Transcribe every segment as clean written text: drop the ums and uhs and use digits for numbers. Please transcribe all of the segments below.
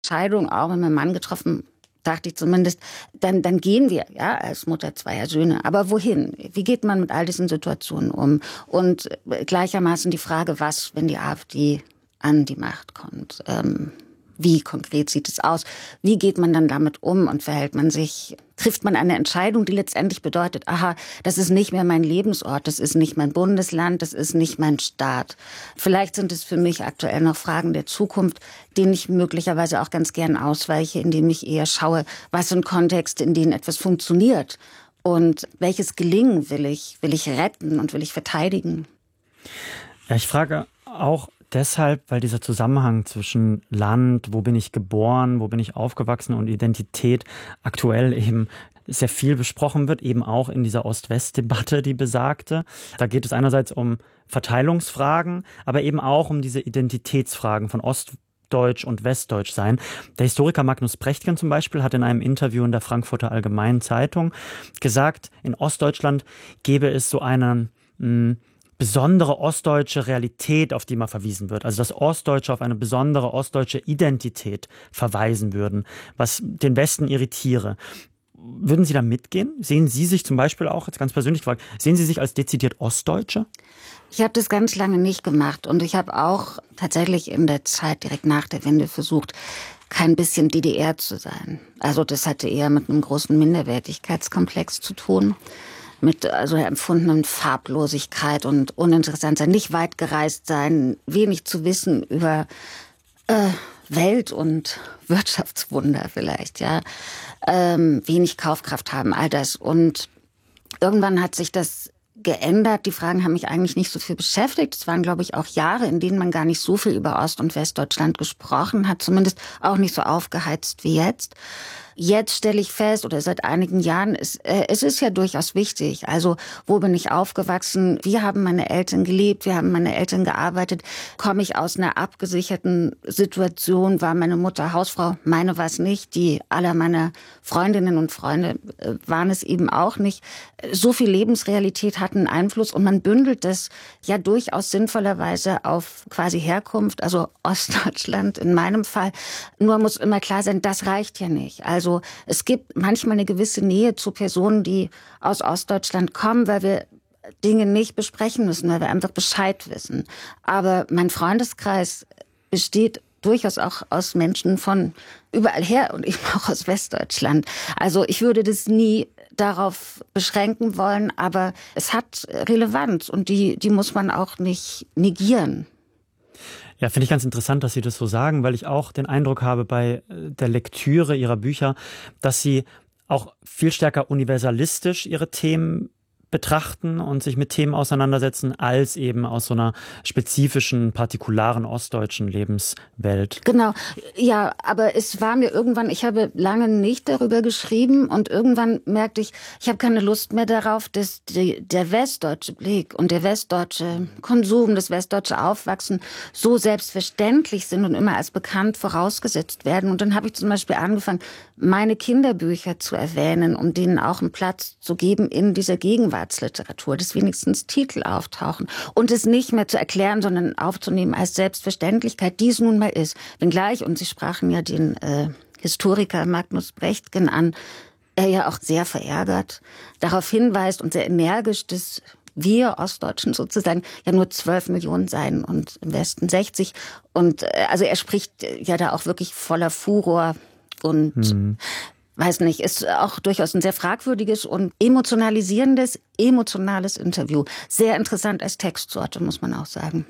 Entscheidung auch mit meinem Mann getroffen, dachte ich zumindest, dann gehen wir, ja, als Mutter zweier Söhne. Aber wohin? Wie geht man mit all diesen Situationen um? Und gleichermaßen die Frage, was, wenn die AfD an die Macht kommt? Wie konkret sieht es aus? Wie geht man dann damit um und verhält man sich? Trifft man eine Entscheidung, die letztendlich bedeutet, aha, das ist nicht mehr mein Lebensort, das ist nicht mein Bundesland, das ist nicht mein Staat. Vielleicht sind es für mich aktuell noch Fragen der Zukunft, denen ich möglicherweise auch ganz gern ausweiche, indem ich eher schaue, was sind Kontexte, in denen etwas funktioniert und welches Gelingen will ich retten und will ich verteidigen. Ja, ich frage auch deshalb, weil dieser Zusammenhang zwischen Land, wo bin ich geboren, wo bin ich aufgewachsen und Identität aktuell eben sehr viel besprochen wird, eben auch in dieser Ost-West-Debatte, die besagte. Da geht es einerseits um Verteilungsfragen, aber eben auch um diese Identitätsfragen von Ostdeutsch und Westdeutsch sein. Der Historiker Magnus Brechtken zum Beispiel hat in einem Interview in der Frankfurter Allgemeinen Zeitung gesagt, in Ostdeutschland gäbe es so einen besondere ostdeutsche Realität, auf die mal verwiesen wird. Also dass Ostdeutsche auf eine besondere ostdeutsche Identität verweisen würden, was den Westen irritiere. Würden Sie da mitgehen? Sehen Sie sich zum Beispiel auch, jetzt ganz persönlich gefragt, sehen Sie sich als dezidiert Ostdeutsche? Ich habe das ganz lange nicht gemacht und ich habe auch tatsächlich in der Zeit direkt nach der Wende versucht, kein bisschen DDR zu sein. Also das hatte eher mit einem großen Minderwertigkeitskomplex zu tun. Mit also empfundenen Farblosigkeit und uninteressant sein, nicht weit gereist sein, wenig zu wissen über Welt- und Wirtschaftswunder vielleicht, ja, wenig Kaufkraft haben, all das. Und irgendwann hat sich das geändert. Die Fragen haben mich eigentlich nicht so viel beschäftigt. Es waren, glaube ich, auch Jahre, in denen man gar nicht so viel über Ost- und Westdeutschland gesprochen hat, zumindest auch nicht so aufgeheizt wie jetzt. Jetzt stelle ich fest, oder seit einigen Jahren, es ist ja durchaus wichtig. Also, wo bin ich aufgewachsen? Wie haben meine Eltern gelebt? Wie haben meine Eltern gearbeitet? Komme ich aus einer abgesicherten Situation? War meine Mutter Hausfrau? Meine war es nicht. Die aller meiner Freundinnen und Freunde waren es eben auch nicht. So viel Lebensrealität hat einen Einfluss und man bündelt das ja durchaus sinnvollerweise auf quasi Herkunft, also Ostdeutschland in meinem Fall. Nur muss immer klar sein, das reicht ja nicht. Also es gibt manchmal eine gewisse Nähe zu Personen, die aus Ostdeutschland kommen, weil wir Dinge nicht besprechen müssen, weil wir einfach Bescheid wissen. Aber mein Freundeskreis besteht durchaus auch aus Menschen von überall her und eben auch aus Westdeutschland. Also ich würde das nie darauf beschränken wollen, aber es hat Relevanz und die muss man auch nicht negieren. Ja, finde ich ganz interessant, dass Sie das so sagen, weil ich auch den Eindruck habe bei der Lektüre Ihrer Bücher, dass Sie auch viel stärker universalistisch Ihre Themen betrachten und sich mit Themen auseinandersetzen, als eben aus so einer spezifischen, partikularen ostdeutschen Lebenswelt. Genau, ja, aber es war mir irgendwann, ich habe lange nicht darüber geschrieben und irgendwann merkte ich habe keine Lust mehr darauf, dass der westdeutsche Blick und der westdeutsche Konsum, das westdeutsche Aufwachsen so selbstverständlich sind und immer als bekannt vorausgesetzt werden. Und dann habe ich zum Beispiel angefangen, meine Kinderbücher zu erwähnen, um denen auch einen Platz zu geben in dieser Gegenwartsliteratur, dass wenigstens Titel auftauchen und es nicht mehr zu erklären, sondern aufzunehmen als Selbstverständlichkeit, die es nun mal ist. Wenngleich, und Sie sprachen ja den Historiker Magnus Brechtken an, er ja auch sehr verärgert darauf hinweist und sehr energisch, dass wir Ostdeutschen sozusagen ja nur 12 Millionen seien und im Westen 60. Und also er spricht ja da auch wirklich voller Furor und weiß nicht, ist auch durchaus ein sehr fragwürdiges und emotionalisierendes, emotionales Interview. Sehr interessant als Textsorte, muss man auch sagen.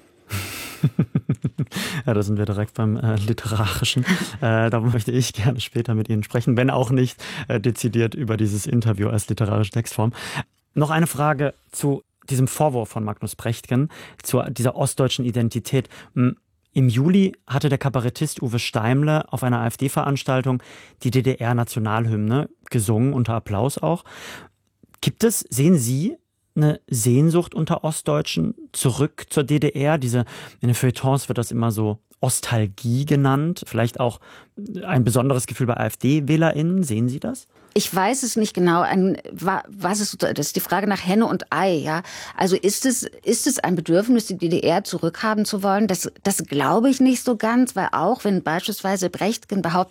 Ja, da sind wir direkt beim Literarischen. Da möchte ich gerne später mit Ihnen sprechen, wenn auch nicht dezidiert über dieses Interview als literarische Textform. Noch eine Frage zu diesem Vorwurf von Magnus Brechtken, zu dieser ostdeutschen Identität. Im Juli hatte der Kabarettist Uwe Steimle auf einer AfD-Veranstaltung die DDR-Nationalhymne gesungen, unter Applaus auch. Sehen Sie eine Sehnsucht unter Ostdeutschen zurück zur DDR? In den Feuilletons wird das immer so Ostalgie genannt. Vielleicht auch ein besonderes Gefühl bei AfD-WählerInnen. Sehen Sie das? Ich weiß es nicht genau. Das ist die Frage nach Henne und Ei, ja. Also ist es ein Bedürfnis, die DDR zurückhaben zu wollen? Das glaube ich nicht so ganz, weil auch wenn beispielsweise Brechtken behauptet,